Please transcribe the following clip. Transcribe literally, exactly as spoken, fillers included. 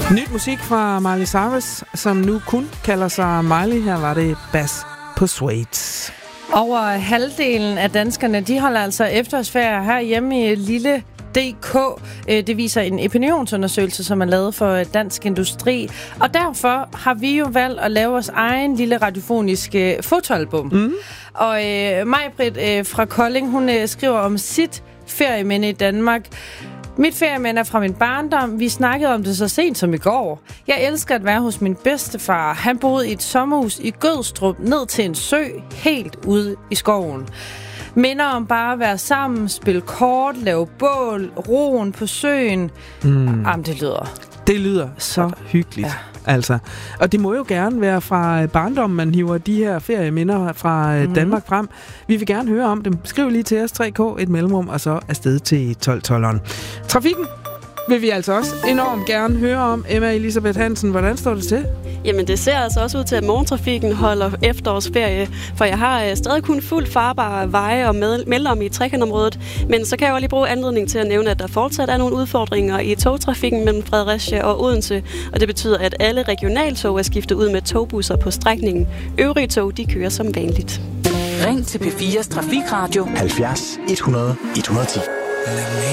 Nyt musik fra Miley Cyrus, som nu kun kalder sig Miley. Her var det Bass Persuades. Over halvdelen af danskerne, de holder altså efterårsferie herhjemme i lille D K. Det viser en opinionsundersøgelse, som er lavet for Dansk Industri. Og derfor har vi jo valgt at lave vores egen lille radiofoniske fotoalbum. Mm. Og øh, Maj-Britt øh, fra Kolding, hun øh, skriver om sit ferieminde i Danmark. Mit ferieminde er fra min barndom. Vi snakkede om det så sent som i går. Jeg elsker at være hos min bedstefar. Han boede i et sommerhus i Gødstrup ned til en sø, helt ude i skoven. Minder om bare at være sammen, spille kort, lave bål, roen på søen. Mm. Jamen, det lyder... Det lyder så hyggeligt. Ja. Altså. Og det må jo gerne være fra barndommen, man hiver de her ferieminder fra mm. Danmark frem. Vi vil gerne høre om dem. Skriv lige til os, tre K, et mellemrum, og så afsted til tolv tolveren. Trafikken vil vi altså også enormt gerne høre om. Emma Elisabeth Hansen, hvordan står det til? Jamen, det ser altså også ud til, at morgentrafikken holder efterårsferie, for jeg har øh, stadig kun fuldt farbare veje og med, melder om i trekantområdet. Men så kan jeg jo lige bruge anledning til at nævne, at der fortsat er nogle udfordringer i togtrafikken mellem Fredericia og Odense, og det betyder, at alle regionaltog er skiftet ud med togbusser på strækningen. Øvrige tog, de kører som vanligt. Ring til P fires Trafikradio halvfjerds et hundrede et hundrede og ti.